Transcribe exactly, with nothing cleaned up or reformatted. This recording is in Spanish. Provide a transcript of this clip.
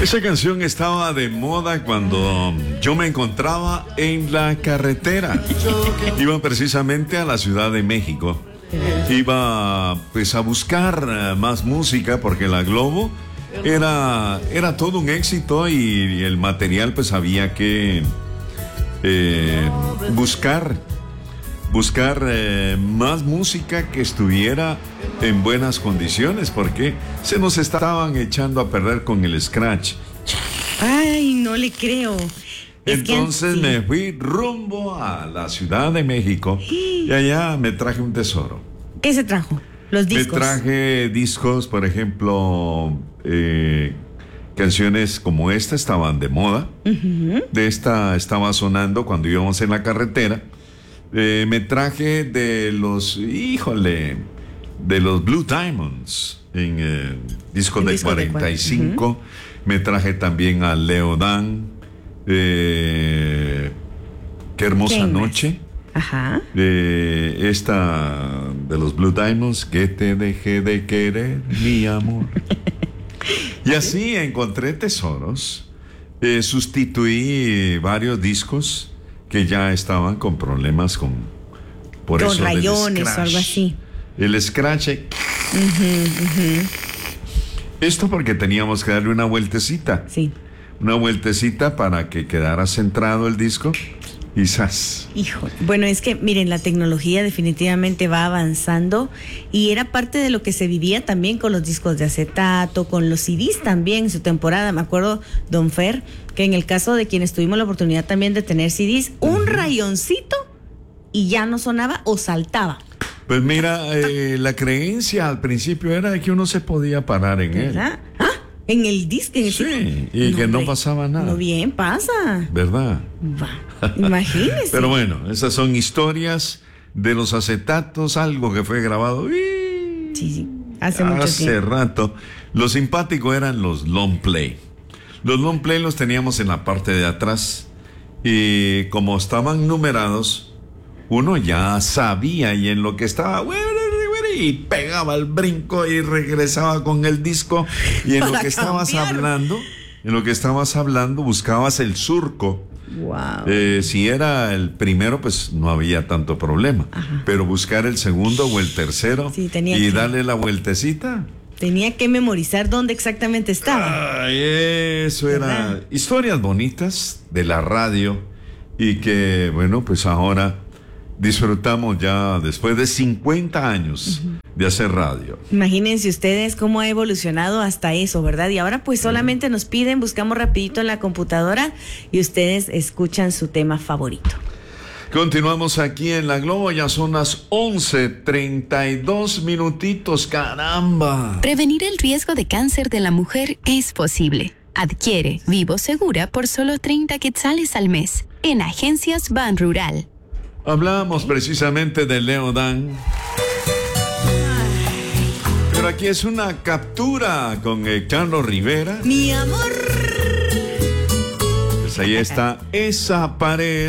Esa canción estaba de moda cuando yo me encontraba en la carretera. Iba precisamente a la Ciudad de México. Iba pues a buscar más música porque la Globo era, era todo un éxito y, y el material pues había que eh, buscar, buscar eh, más música que estuviera en buenas condiciones porque se nos estaban echando a perder con el scratch. Ay, no le creo. Es Entonces que, sí. me fui rumbo a la Ciudad de México y allá me traje un tesoro. ¿Qué se trajo? Los discos. Me traje discos, por ejemplo, eh, canciones como esta estaban de moda. Uh-huh. De esta estaba sonando cuando íbamos en la carretera. Eh, me traje de los, híjole, de los Blue Diamonds en eh, disco del cuarenta y cinco. Uh-huh. Me traje también a Leo Dan. Eh, Qué hermosa noche. Ajá. Eh, esta de los Blue Diamonds, que te dejé de querer, mi amor. Y así encontré tesoros. Eh, sustituí varios discos que ya estaban con problemas con por con eso rayones o algo así. El scratch. Uh-huh, uh-huh. Esto porque teníamos que darle una vueltecita. Sí. Una vueltecita para que quedara centrado el disco. Quizás. Hijo, bueno, es que miren, la tecnología definitivamente va avanzando y era parte de lo que se vivía también con los discos de acetato, con los C Ds también en su temporada. Me acuerdo, don Fer, que en el caso de quienes tuvimos la oportunidad también de tener C Ds, un uh-huh. rayoncito y ya no sonaba o saltaba. Pues mira, eh, la creencia al principio era de que uno se podía parar en ¿verdad? él. ¿Ah? ¿En el disco? ¿En el sí, disco? y no, que no hombre, pasaba nada. No bien, pasa. ¿Verdad? Va, imagínese. Pero bueno, esas son historias de los acetatos, algo que fue grabado. Sí, sí, hace mucho hace tiempo. rato. Lo simpático eran los long play. Los long play los teníamos en la parte de atrás y como estaban numerados, uno ya sabía y en lo que estaba... y pegaba el brinco y regresaba con el disco y en lo que estabas cambiar. hablando, en lo que estabas hablando buscabas el surco. Wow. Eh, si era el primero, pues no había tanto problema. Ajá. Pero buscar el segundo o el tercero sí, tenía y que... darle la vueltecita. Tenía que memorizar dónde exactamente estaba. Ay, eso era ¿verdad? Historias bonitas de la radio y que, bueno, pues ahora disfrutamos ya después de cincuenta años uh-huh. de hacer radio. Imagínense ustedes cómo ha evolucionado hasta eso, ¿verdad? Y ahora pues solamente uh-huh. nos piden, buscamos rapidito en la computadora y ustedes escuchan su tema favorito. Continuamos aquí en La Globo, ya son las once treinta y dos minutitos, caramba. Prevenir el riesgo de cáncer de la mujer es posible. Adquiere Vivo Segura por solo treinta quetzales al mes en Agencias Ban Rural. Hablábamos precisamente de Leo Dan. Pero aquí es una captura con eh, Carlos Rivera. Mi amor. Pues ahí está esa pared.